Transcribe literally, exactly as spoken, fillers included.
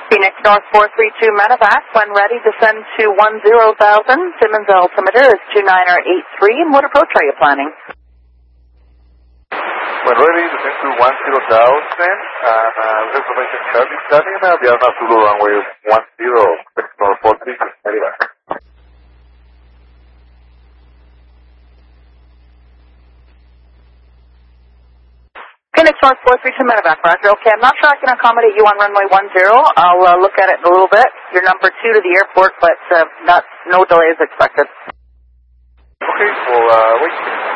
Phoenix North four three two Medevac, when ready, descend to one zero thousand. Simmons altimeter is two nine eight three. And what approach are you planning? When ready, descend to one zero thousand. And uh, reservation service starting now. We are now Zulu runway one zero. Phoenix North four three two Medevac. Phoenix North four three two Medevac, Roger. Okay, I'm not sure I can accommodate you on runway one zero. I'll uh, look at it in a little bit. You're number two to the airport, but uh, not no delays expected. Okay, well, uh, wait.